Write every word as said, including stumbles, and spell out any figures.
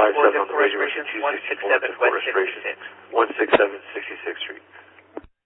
five seven on the radio, two sixty-four, West sixty-six. one six seven